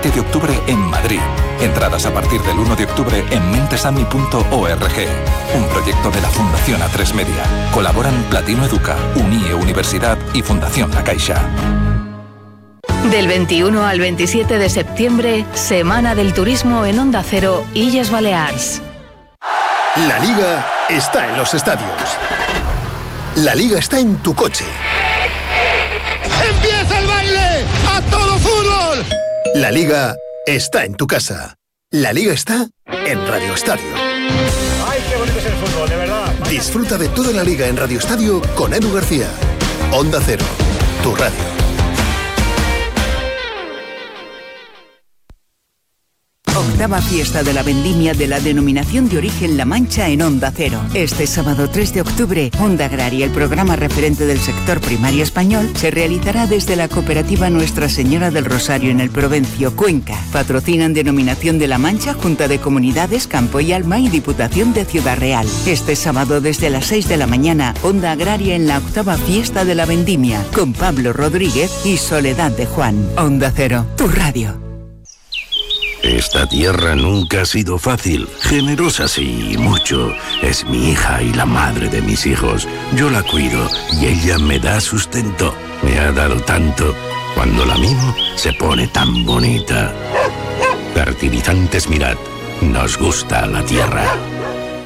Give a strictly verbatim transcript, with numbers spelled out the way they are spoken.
siete de octubre en Madrid. Entradas a partir del uno de octubre en mentesami punto org. Un proyecto de la Fundación A tres Media. Colaboran Platino Educa, UNIE Universidad y Fundación La Caixa. Del veintiuno al veintisiete de septiembre, Semana del Turismo en Onda Cero, Illes Balears. La Liga está en los estadios. La Liga está en tu coche. ¡Empieza el baile! ¡A todo fútbol! La Liga está en tu casa. La Liga está en Radio Estadio. ¡Ay, qué bonito es el fútbol, de verdad! Vaya. Disfruta de toda la Liga en Radio Estadio con Edu García. Onda Cero, tu radio. Octava fiesta de la vendimia de la denominación de origen La Mancha en Onda Cero. Este sábado tres de octubre, Onda Agraria, el programa referente del sector primario español, se realizará desde la cooperativa Nuestra Señora del Rosario en el Provencio, Cuenca. Patrocinan Denominación de La Mancha, Junta de Comunidades, Campo y Alma y Diputación de Ciudad Real. Este sábado desde las seis de la mañana, Onda Agraria en la octava fiesta de la vendimia, con Pablo Rodríguez y Soledad de Juan. Onda Cero, tu radio. Esta tierra nunca ha sido fácil, generosa sí, mucho. Es mi hija y la madre de mis hijos. Yo la cuido y ella me da sustento. Me ha dado tanto. Cuando la mimo, se pone tan bonita. Fertilizantes Mirad. Nos gusta la tierra.